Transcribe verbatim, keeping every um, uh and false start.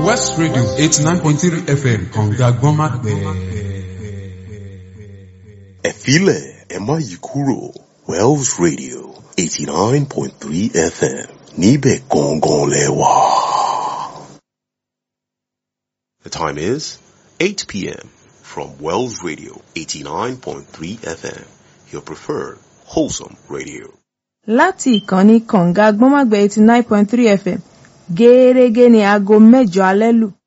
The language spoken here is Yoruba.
West Radio eighty nine point three F M Kànga Gbọ́nmágbẹ́. Ẹ filẹ̀ ẹ má yí kúrò. Wells Radio eighty nine point three F M níbẹ̀ gangan lẹ́wà. The time is eight p.m. from Wells Radio eighty nine point three F M, your preferred wholesome radio. Láti ìkànnì Kànga Gbọ́nmágbẹ́ eighty nine point three F M, gẹ́rẹ́gẹ́ ni aago mẹ́jọ alẹ́ lù.